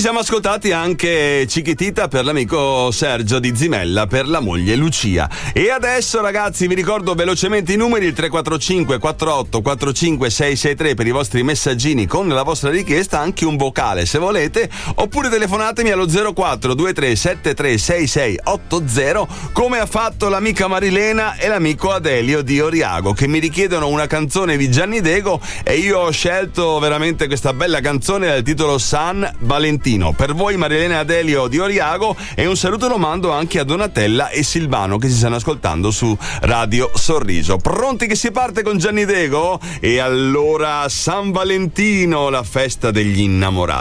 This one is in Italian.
siamo ascoltati anche Chiquitita per l'amico Sergio di Zimella, per la moglie Lucia. E adesso, ragazzi, vi ricordo velocemente i numeri: il 345 48 45 663 per i vostri messaggini con la vostra richiesta, anche un vocale se volete, oppure telefonatemi allo 04 23 73 6680, come ha fatto l'amica Marilena e l'amico Adelio di Oriago, che mi richiedono una canzone di Gianni Dego, e io ho scelto veramente questa bella canzone dal titolo San Valentino. Per voi Marilena e Adelio di Oriago, e un saluto lo mando anche a Donatella e Silvano che si stanno ascoltando su Radio Sorriso. Pronti che si parte con Gianni Dego? E allora San Valentino, la festa degli innamorati.